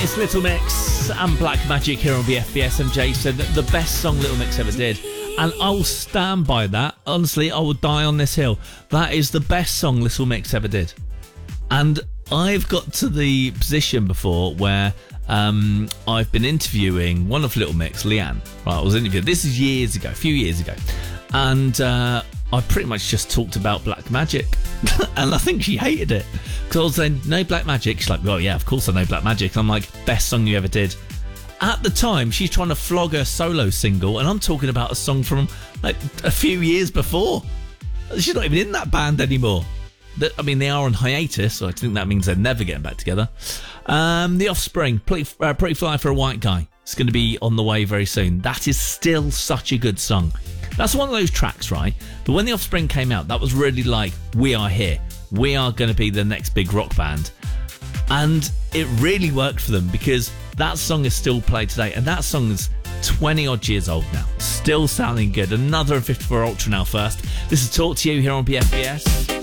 It's Little Mix and Black Magic here on BFBS. MJ said that the best song Little Mix ever did. And I will stand by that. Honestly, I will die on this hill. That is the best song Little Mix ever did. And I've got to the position before where I've been interviewing one of Little Mix, Leanne. Right, I was interviewed. This is years ago, a few years ago. And I pretty much just talked about Black Magic. And I think she hated it. Because I was saying, no Black Magic. She's like, well, yeah, of course I know Black Magic. I'm like, best song you ever did. At the time, she's trying to flog her solo single. And I'm talking about a song from like a few years before. She's not even in that band anymore. I mean, they are on hiatus, so I think that means they're never getting back together. The Offspring, Pretty Fly for a White Guy. It's going to be on the way very soon. That is still such a good song. That's one of those tracks, right? But when The Offspring came out, that was really like, we are here. We are going to be the next big rock band. And it really worked for them because that song is still played today. And that song is 20 odd years old now. Still sounding good. Another 54 Ultra now first. This is Talk to You here on BFBS.